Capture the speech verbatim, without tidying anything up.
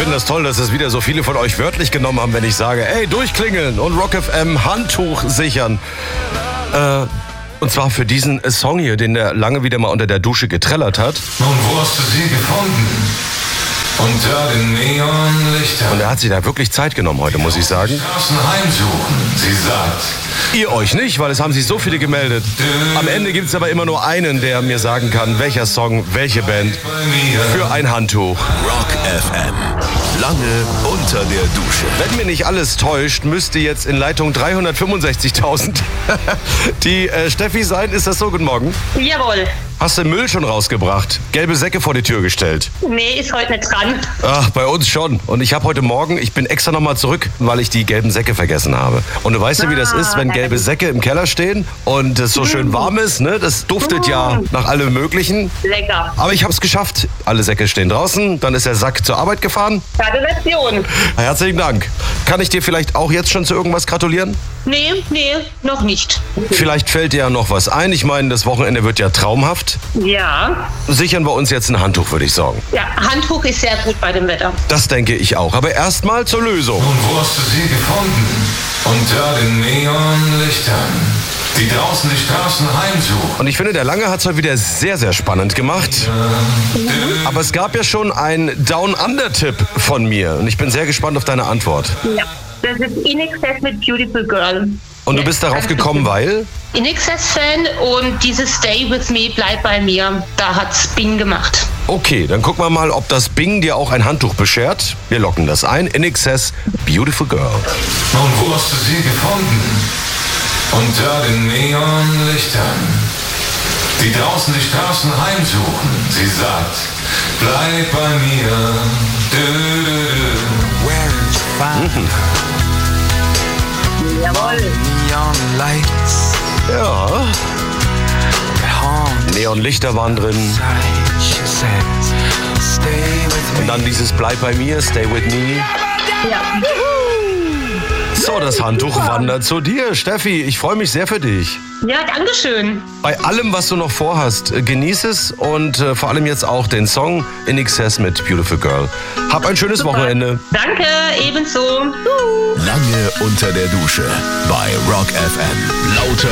finde das toll, dass es wieder so viele von euch wörtlich genommen haben, wenn ich sage, ey, durchklingeln und Rock F M Handtuch sichern. Äh, und zwar für diesen Song hier, den der lange wieder mal unter der Dusche getrellert hat. Nun, wo hast du sie gefunden? Unter den Neonlichtern. Und er hat sich da wirklich Zeit genommen heute, muss ich sagen. Straßen heimsuchen, sie sagt. Ihr euch nicht, weil es haben sich so viele gemeldet. Am Ende gibt es aber immer nur einen, der mir sagen kann, welcher Song, welche Band für ein Handtuch. Rock F M. Lange unter der Dusche. Wenn mir nicht alles täuscht, müsste jetzt in Leitung dreihundertfünfundsechzigtausend die äh, Steffi sein. Ist das so? Guten Morgen. Jawohl. Hast du Müll schon rausgebracht? Gelbe Säcke vor die Tür gestellt? Nee, ist heute nicht dran. Ach, bei uns schon. Und ich habe heute Morgen, ich bin extra nochmal zurück, weil ich die gelben Säcke vergessen habe. Und du weißt ja, wie das ist, wenn gelbe Säcke im Keller stehen und es so schön warm ist, ne? Das duftet ja nach allem Möglichen. Lecker. Aber ich habe es geschafft. Alle Säcke stehen draußen. Dann ist der Sack zur Arbeit gefahren. Gratulation. Herzlichen Dank. Kann ich dir vielleicht auch jetzt schon zu irgendwas gratulieren? Nee, nee, noch nicht. Vielleicht fällt dir ja noch was ein. Ich meine, das Wochenende wird ja traumhaft. Ja. Sichern wir uns jetzt ein Handtuch, würde ich sagen. Ja, Handtuch ist sehr gut bei dem Wetter. Das denke ich auch. Aber erstmal zur Lösung. Nun, wo hast du sie gefunden? Unter den Neonlichtern, die draußen die Straßen heimsuchen. Und ich finde, der Lange hat es heute wieder sehr, sehr spannend gemacht. Aber es gab ja schon einen Down-Under-Tipp von mir. Und ich bin sehr gespannt auf deine Antwort. Ja. Das ist In Excess mit Beautiful Girl. Und du bist darauf gekommen, weil? In Excess-Fan und dieses Stay With Me, bleib bei mir, da hat's Bing gemacht. Okay, dann gucken wir mal, ob das Bing dir auch ein Handtuch beschert. Wir locken das ein. In Excess, Beautiful Girl. Nun, wo hast du sie gefunden? Unter den Neonlichtern, die draußen die Straßen heimsuchen. Sie sagt, bleib bei mir. Du, du, du. Where is fine? Mhm. Jawohl. Neon lights. Ja, Haunt Neonlichter waren drin. inside. She says, stay with me. Und dann dieses Bleib bei mir, Stay With Me. Ja. So, das Handtuch wandert zu dir. Steffi, ich freue mich sehr für dich. Ja, dankeschön. Bei allem, was du noch vorhast, äh, genieß es und äh, vor allem jetzt auch den Song In Excess mit Beautiful Girl. Hab ein schönes Wochenende. Danke, ebenso. Lange unter der Dusche bei Rock F M. Lauter